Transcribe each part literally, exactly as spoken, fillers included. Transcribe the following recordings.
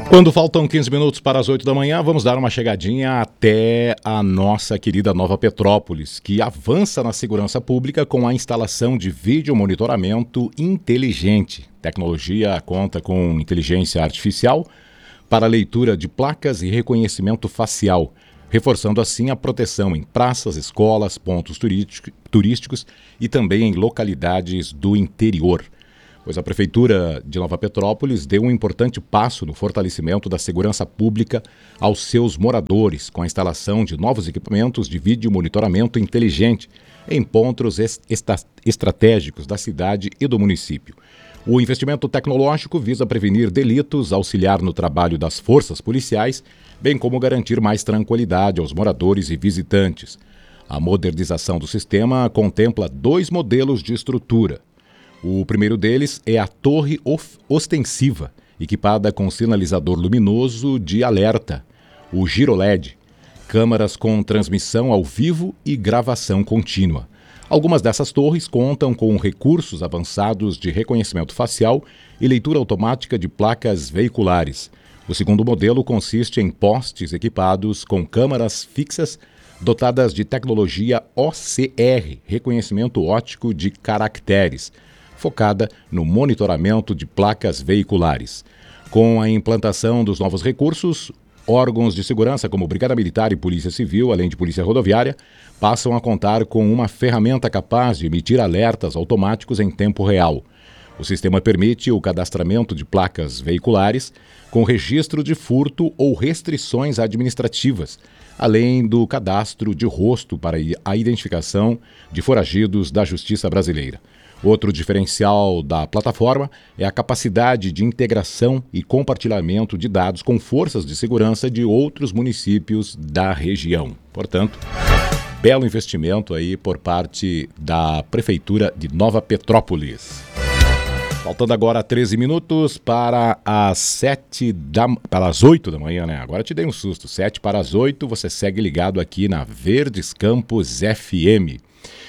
Quando faltam quinze minutos para as oito da manhã, vamos dar uma chegadinha até a nossa querida Nova Petrópolis, que avança na segurança pública com a instalação de vídeo monitoramento inteligente. A tecnologia conta com inteligência artificial para leitura de placas e reconhecimento facial, reforçando assim a proteção em praças, escolas, pontos turísticos e também em localidades do interior. Pois a Prefeitura de Nova Petrópolis deu um importante passo no fortalecimento da segurança pública aos seus moradores, com a instalação de novos equipamentos de vídeo monitoramento inteligente em pontos est- estratégicos da cidade e do município. O investimento tecnológico visa prevenir delitos, auxiliar no trabalho das forças policiais, bem como garantir mais tranquilidade aos moradores e visitantes. A modernização do sistema contempla dois modelos de estrutura. O primeiro deles é a torre ostensiva, equipada com sinalizador luminoso de alerta, o Giro L E D, câmaras com transmissão ao vivo e gravação contínua. Algumas dessas torres contam com recursos avançados de reconhecimento facial e leitura automática de placas veiculares. O segundo modelo consiste em postes equipados com câmaras fixas dotadas de tecnologia O C R, reconhecimento óptico de caracteres, focada no monitoramento de placas veiculares. Com a implantação dos novos recursos, órgãos de segurança como Brigada Militar e Polícia Civil, além de Polícia Rodoviária, passam a contar com uma ferramenta capaz de emitir alertas automáticos em tempo real. O sistema permite o cadastramento de placas veiculares com registro de furto ou restrições administrativas, além do cadastro de rosto para a identificação de foragidos da Justiça Brasileira. Outro diferencial da plataforma é a capacidade de integração e compartilhamento de dados com forças de segurança de outros municípios da região. Portanto, belo investimento aí por parte da Prefeitura de Nova Petrópolis. Faltando agora treze minutos para as sete da, para as oito da manhã, né? Agora te dei um susto. sete para as oito, você segue ligado aqui na Verdes Campos F M.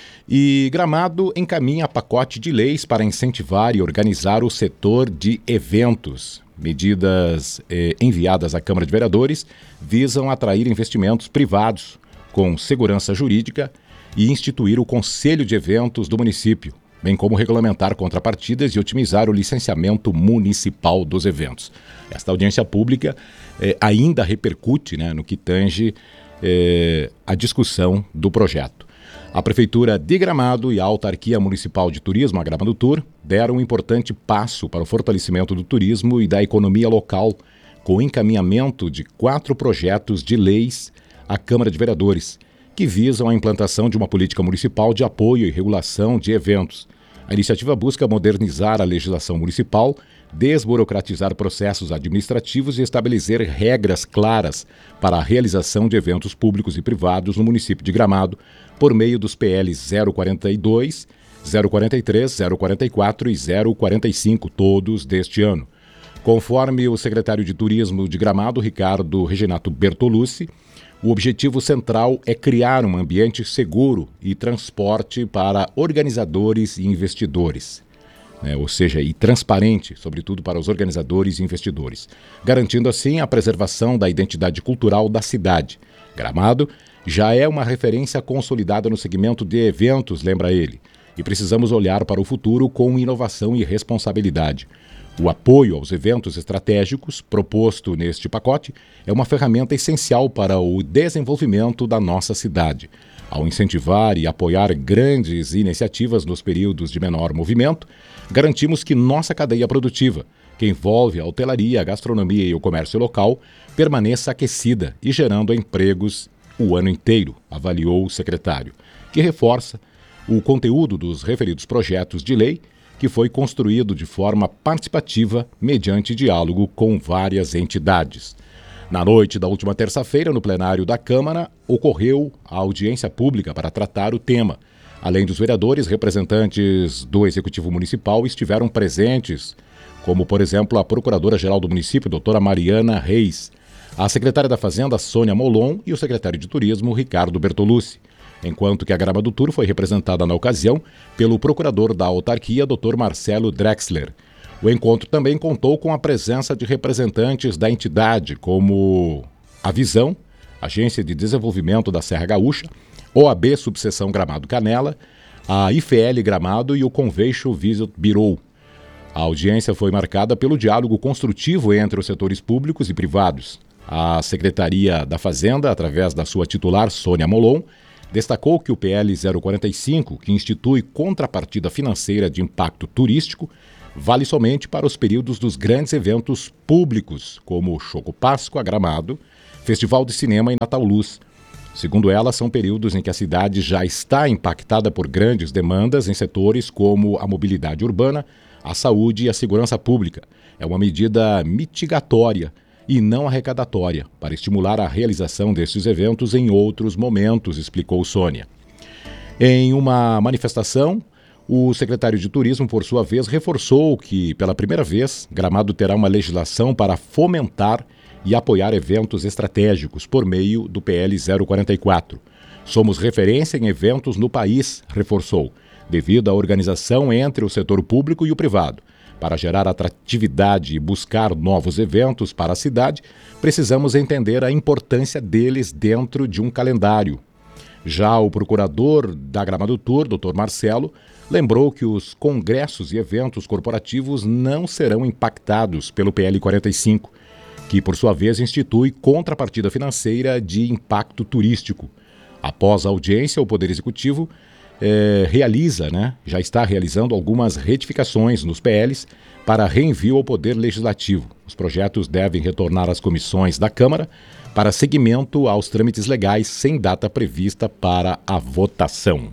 E Gramado encaminha pacote de leis para incentivar e organizar o setor de eventos. Medidas eh, enviadas à Câmara de Vereadores visam atrair investimentos privados com segurança jurídica e instituir o Conselho de Eventos do município, bem como regulamentar contrapartidas e otimizar o licenciamento municipal dos eventos. Esta audiência pública eh, ainda repercute, né, no que tange eh, a discussão do projeto. A Prefeitura de Gramado e a Autarquia Municipal de Turismo, a Gramado Tour, deram um importante passo para o fortalecimento do turismo e da economia local, com o encaminhamento de quatro projetos de leis à Câmara de Vereadores, que visam a implantação de uma política municipal de apoio e regulação de eventos. A iniciativa busca modernizar a legislação municipal, desburocratizar processos administrativos e estabelecer regras claras para a realização de eventos públicos e privados no município de Gramado, por meio dos P Ls zero quarenta e dois, zero quarenta e três, zero quarenta e quatro e zero quarenta e cinco, todos deste ano. Conforme o secretário de Turismo de Gramado, Ricardo Regenato Bertolucci, o objetivo central é criar um ambiente seguro e transporte para organizadores e investidores, né? Ou seja, e transparente, sobretudo para os organizadores e investidores, garantindo assim a preservação da identidade cultural da cidade. Gramado já é uma referência consolidada no segmento de eventos, lembra ele, e precisamos olhar para o futuro com inovação e responsabilidade. O apoio aos eventos estratégicos proposto neste pacote é uma ferramenta essencial para o desenvolvimento da nossa cidade. Ao incentivar e apoiar grandes iniciativas nos períodos de menor movimento, garantimos que nossa cadeia produtiva, que envolve a hotelaria, a gastronomia e o comércio local, permaneça aquecida e gerando empregos o ano inteiro, avaliou o secretário, que reforça o conteúdo dos referidos projetos de lei, que foi construído de forma participativa mediante diálogo com várias entidades. Na noite da última terça-feira, no plenário da Câmara, ocorreu a audiência pública para tratar o tema. Além dos vereadores, representantes do Executivo Municipal estiveram presentes, como, por exemplo, a Procuradora-Geral do Município, doutora Mariana Reis, a secretária da Fazenda, Sônia Molon, e o secretário de Turismo, Ricardo Bertolucci, enquanto que a Gramado Tour foi representada na ocasião pelo procurador da autarquia, doutor Marcelo Drexler. O encontro também contou com a presença de representantes da entidade, como a Visão, Agência de Desenvolvimento da Serra Gaúcha, O A B Subseção Gramado Canela, a I F L Gramado e o Convention Visit Bureau. A audiência foi marcada pelo diálogo construtivo entre os setores públicos e privados. A Secretaria da Fazenda, através da sua titular, Sônia Molon, destacou que o P L zero quarenta e cinco, que institui contrapartida financeira de impacto turístico, vale somente para os períodos dos grandes eventos públicos, como o Choco Páscoa, Gramado, Festival de Cinema e Natal Luz. Segundo ela, são períodos em que a cidade já está impactada por grandes demandas em setores como a mobilidade urbana, a saúde e a segurança pública. É uma medida mitigatória e não arrecadatória para estimular a realização destes eventos em outros momentos, explicou Sônia. Em uma manifestação, o secretário de Turismo, por sua vez, reforçou que, pela primeira vez, Gramado terá uma legislação para fomentar e apoiar eventos estratégicos por meio do P L zero quarenta e quatro. Somos referência em eventos no país, reforçou, devido à organização entre o setor público e o privado. Para gerar atratividade e buscar novos eventos para a cidade, precisamos entender a importância deles dentro de um calendário. Já o procurador da Gramado Tour, doutor Marcelo, lembrou que os congressos e eventos corporativos não serão impactados pelo P L quarenta e cinco, que, por sua vez, institui contrapartida financeira de impacto turístico. Após a audiência, o Poder Executivo eh, realiza, né, já está realizando algumas retificações nos P Ls para reenvio ao Poder Legislativo. Os projetos devem retornar às comissões da Câmara para seguimento aos trâmites legais sem data prevista para a votação.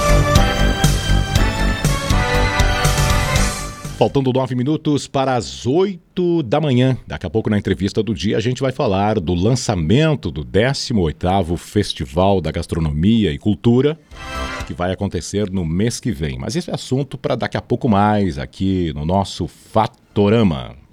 Faltando nove minutos para as oito da manhã. Daqui a pouco, na entrevista do dia, a gente vai falar do lançamento do décimo oitavo Festival da Gastronomia e Cultura, que vai acontecer no mês que vem. Mas esse é assunto para daqui a pouco mais aqui no nosso Fatorama.